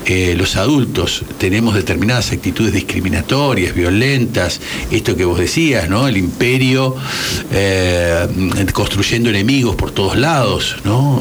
los adultos tenemos determinadas actitudes discriminatorias, violentas, esto que vos decías, ¿no? El imperio construyendo enemigos por todos lados, ¿no?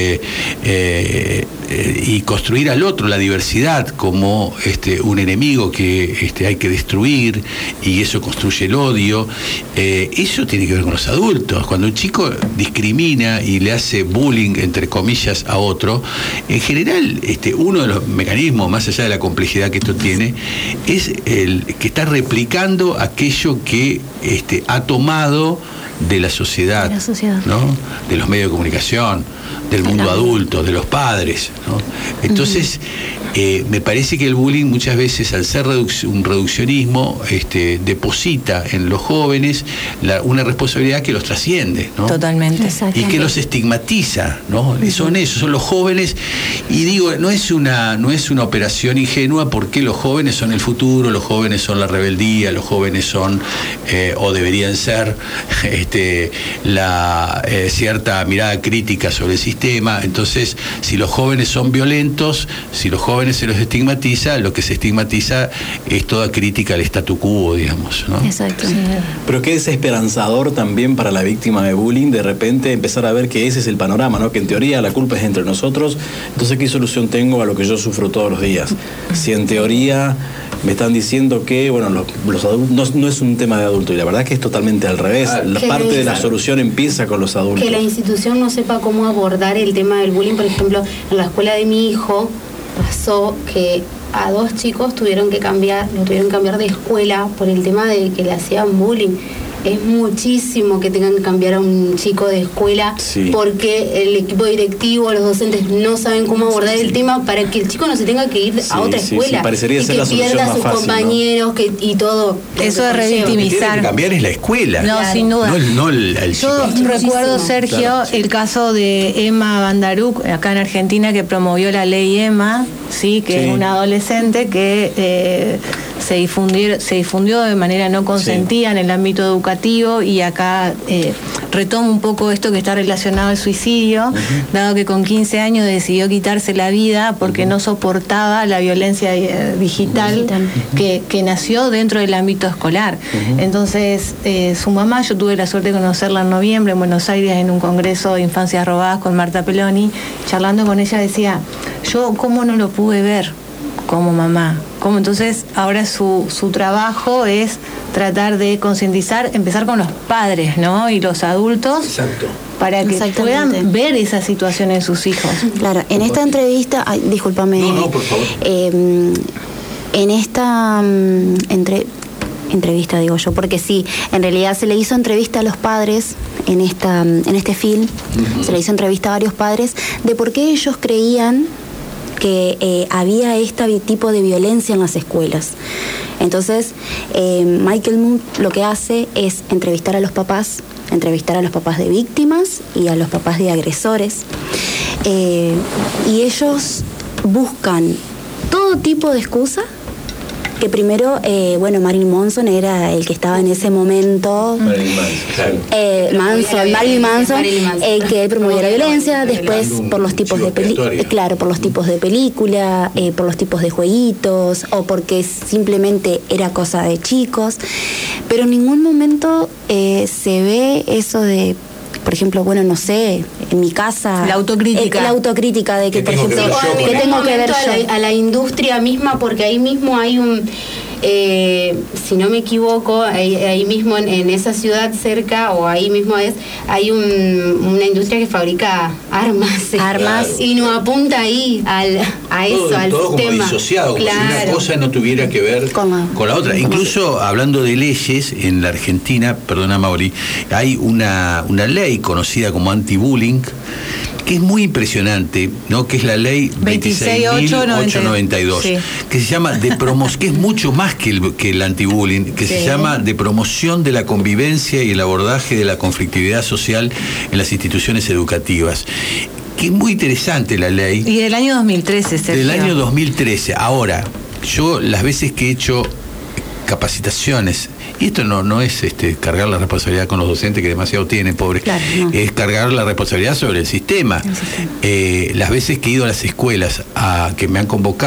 Y construir al otro, la diversidad, como un enemigo que hay que destruir, y eso construye el odio. Eso tiene que ver con los adultos. Cuando un chico discrimina y le hace bullying, entre comillas, a otro, en general uno de los mecanismos, más allá de la complejidad que esto tiene, es el que está replicando aquello que ha tomado de la sociedad, ¿no? De los medios de comunicación, del mundo adulto, de los padres, ¿no? Entonces, me parece que el bullying muchas veces, al ser un reduccionismo, deposita en los jóvenes una responsabilidad que los trasciende, ¿no? Totalmente. Y que los estigmatiza, ¿no? Son los jóvenes, y digo, no es una operación ingenua, porque los jóvenes son el futuro, los jóvenes son la rebeldía, los jóvenes son, o deberían ser, la cierta mirada crítica sobre el sistema. Entonces, si los jóvenes son violentos, si los jóvenes se los estigmatiza, lo que se estigmatiza es toda crítica al statu quo, digamos, ¿no? Exacto. Sí. Pero qué desesperanzador también para la víctima de bullying de repente empezar a ver que ese es el panorama, ¿no? Que en teoría la culpa es entre nosotros, entonces ¿qué solución tengo a lo que yo sufro todos los días? Si en teoría me están diciendo que, bueno, los adultos no es un tema de adultos, y la verdad que es totalmente al revés. La parte de la solución empieza con los adultos. Que la institución no sepa cómo abordar el tema del bullying. Por ejemplo, en la escuela de mi hijo pasó que a 2 chicos lo tuvieron que cambiar de escuela por el tema de que le hacían bullying. Es muchísimo que tengan que cambiar a un chico de escuela, sí, porque el equipo directivo, los docentes no saben cómo abordar el tema para que el chico no se tenga que ir a otra escuela, parecería y ser que la pierda a sus fácil, compañeros, ¿no? Y todo. Eso es revictimizar. Lo que cambiar es la escuela. No, claro, sin duda. No el Yo chico. recuerdo, Sergio, claro, el caso de Emma Bandaruk, acá en Argentina, que promovió la ley Emma, sí, que es una adolescente que se difundió de manera no consentida en el ámbito educativo, y acá retomo un poco esto que está relacionado al suicidio, dado que con 15 años decidió quitarse la vida porque no soportaba la violencia digital que nació dentro del ámbito escolar. Entonces, su mamá, yo tuve la suerte de conocerla en noviembre en Buenos Aires en un congreso de infancias robadas con Marta Peloni, charlando con ella decía, yo cómo no lo pude ver como mamá. Entonces ahora su trabajo es tratar de concientizar, empezar con los padres, ¿no? Y los adultos. Exacto. Para que puedan ver esa situación en sus hijos. Claro, en esta entrevista, discúlpame. No, por favor. En esta entrevista, digo yo, porque sí, en realidad se le hizo entrevista a los padres en este film, se le hizo entrevista a varios padres de por qué ellos creían que había este tipo de violencia en las escuelas. Entonces, Michael Moon lo que hace es entrevistar a los papás de víctimas y a los papás de agresores, y ellos buscan todo tipo de excusa. Que primero, Marilyn Manson era el que estaba en ese momento. Marilyn Manson, que él promovía la violencia. Después, por los tipos de por los tipos de película, por los tipos de jueguitos, o porque simplemente era cosa de chicos. Pero en ningún momento se ve eso de, por ejemplo, no sé, en mi casa... La autocrítica. La autocrítica de que, por ejemplo, que tengo que ver a la industria misma, porque ahí mismo hay si no me equivoco, ahí mismo en esa ciudad cerca, o ahí mismo hay una industria que fabrica armas, y no apunta ahí a eso, al todo sistema. Como disociado, como si una cosa no tuviera que ver con la otra. Incluso hablando de leyes, en la Argentina, perdona Mauri, hay una ley conocida como anti-bullying, que es muy impresionante, ¿no? Que es la ley 26.892, que se llama que es mucho más que el antibullying, que se llama de promoción de la convivencia y el abordaje de la conflictividad social en las instituciones educativas. Que es muy interesante la ley. Y del año 2013, Sergio. Del año 2013. Ahora, yo las veces que he hecho capacitaciones, y esto no es cargar la responsabilidad con los docentes, que demasiado tienen, pobres, es cargar la responsabilidad sobre el sistema. Las veces que he ido a las escuelas que me han convocado